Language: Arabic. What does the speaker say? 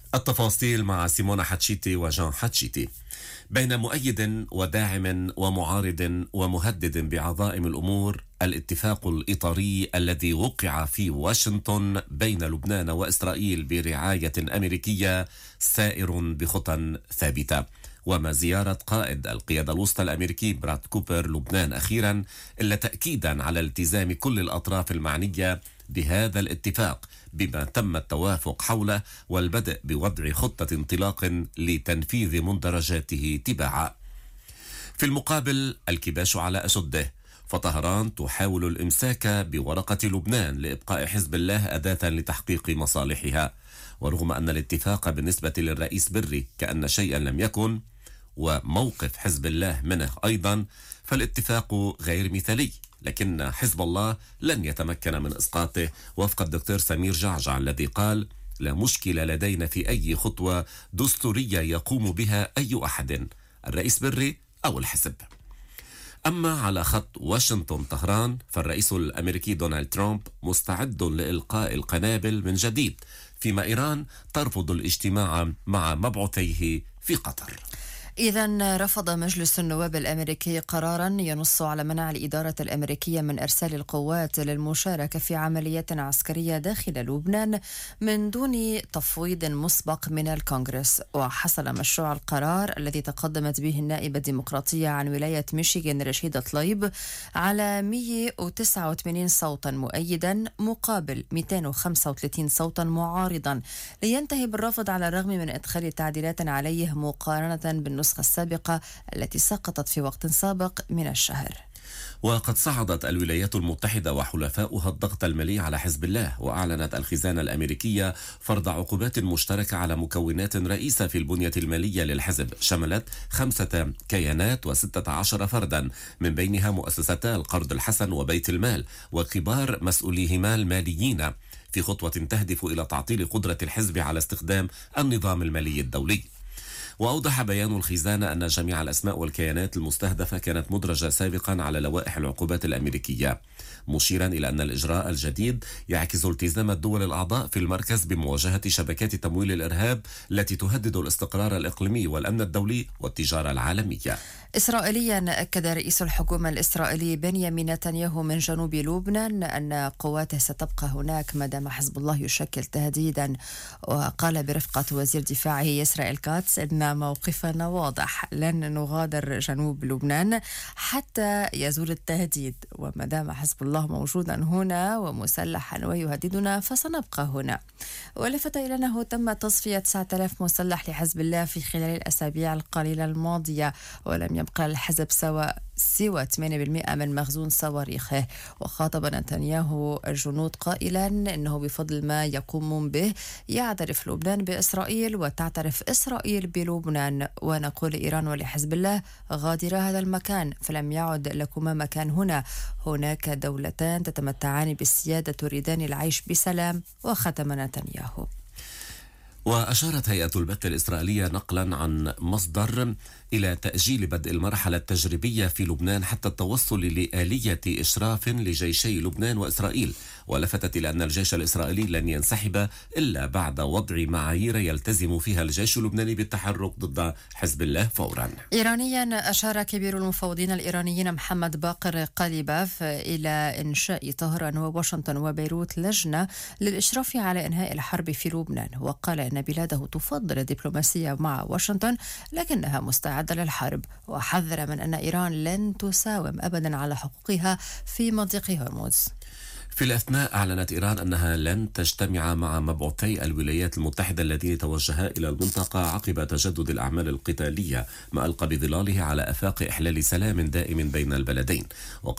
التفاصيل مع سيمونا حتشيتي وجان حتشيتي. بين مؤيد وداعم ومعارض ومهدد بعظائم الأمور، الاتفاق الإطاري الذي وقع في واشنطن بين لبنان وإسرائيل برعاية أمريكية سائر بخطى ثابتة. وما زيارة قائد القيادة الوسطى الأمريكي براد كوبر لبنان أخيرا إلا تأكيدا على التزام كل الأطراف المعنية بهذا الاتفاق بما تم التوافق حوله، والبدء بوضع خطة انطلاق لتنفيذ مندرجاته تباعا. في المقابل الكباش على أشده، فطهران تحاول الإمساك بورقة لبنان لإبقاء حزب الله أداة لتحقيق مصالحها. ورغم أن الاتفاق بالنسبة للرئيس بري كأن شيئا لم يكن، وموقف حزب الله منه أيضا، فالاتفاق غير مثالي، لكن حزب الله لن يتمكن من إسقاطه وفق الدكتور سمير جعجع الذي قال: لا مشكلة لدينا في أي خطوة دستورية يقوم بها أي أحد، الرئيس بري أو الحزب. أما على خط واشنطن طهران، فالرئيس الأمريكي دونالد ترامب مستعد لإلقاء القنابل من جديد، فيما إيران ترفض الاجتماع مع مبعوثيه في قطر. إذن رفض مجلس النواب الأمريكي قرارا ينص على منع الإدارة الأمريكية من إرسال القوات للمشاركة في عمليات عسكرية داخل لبنان من دون تفويض مسبق من الكونغرس. وحصل مشروع القرار الذي تقدمت به النائبة الديمقراطية عن ولاية ميشيغان رشيدة طليب على 189 صوتا مؤيدا مقابل 235 صوتا معارضا، لينتهي بالرفض على الرغم من إدخال تعديلات عليه مقارنة بالنسخة السابقة التي سقطت في وقت سابق من الشهر. وقد صعدت الولايات المتحدة وحلفاؤها الضغط المالي على حزب الله، وأعلنت الخزانة الأمريكية فرض عقوبات مشتركة على مكونات رئيسة في البنية المالية للحزب، شملت 5 كيانات و16 فردا، من بينها مؤسستا القرض الحسن وبيت المال وكبار مسؤوليهما الماليين، في خطوة تهدف إلى تعطيل قدرة الحزب على استخدام النظام المالي الدولي. وأوضح بيان الخزانة أن جميع الأسماء والكيانات المستهدفة كانت مدرجة سابقا على لوائح العقوبات الأمريكية، مشيرا إلى أن الإجراء الجديد يعكس التزام الدول الأعضاء في المركز بمواجهة شبكات تمويل الإرهاب التي تهدد الاستقرار الإقليمي والأمن الدولي والتجارة العالمية. إسرائيليا أكد رئيس الحكومة الإسرائيلي بنيامين نتنياهو من جنوب لبنان أن قواته ستبقى هناك ما دام حزب الله يشكل تهديدا. وقال برفقة وزير دفاعه إسرائيل كاتس أن موقفنا واضح، لن نغادر جنوب لبنان حتى يزول التهديد، وما دام حزب الله موجودا هنا ومسلحا ويهددنا فسنبقى هنا. ولفت إلى أنه تم تصفية 9000 مسلح لحزب الله في خلال الأسابيع القليلة الماضية، ولم يبقى الحزب سوى 8% من مخزون صواريخه. وخاطب نتنياهو الجنود قائلا إنه بفضل ما يقومون به يعترف لبنان بإسرائيل وتعترف إسرائيل بلبنان، ونقول إيران ولحزب الله غادر هذا المكان فلم يعد لكما مكان هنا، هناك دولتان تتمتعان بالسيادة تريدان العيش بسلام. وختم نتنياهو. وأشارت هيئة البث الإسرائيلية نقلا عن مصدر إلى تأجيل بدء المرحلة التجريبية في لبنان حتى التوصل لآلية إشراف لجيشي لبنان وإسرائيل، ولفتت إلى أن الجيش الإسرائيلي لن ينسحب إلا بعد وضع معايير يلتزم فيها الجيش اللبناني بالتحرك ضد حزب الله فورا. إيرانيا أشار كبير المفوضين الإيرانيين محمد باقر قاليباف إلى إنشاء طهران وواشنطن وبيروت لجنة للإشراف على إنهاء الحرب في لبنان، وقال إن بلاده تفضل الدبلوماسية مع واشنطن لكنها مستعدة للحرب، وحذر من أن إيران لن تساوم أبدا على حقوقها في منطقة هرمز. في الأثناء أعلنت إيران أنها لن تجتمع مع مبعوثي الولايات المتحدة الذين توجها إلى المنطقة عقب تجدد الأعمال القتالية، ما ألقى بظلاله على آفاق إحلال سلام دائم بين البلدين.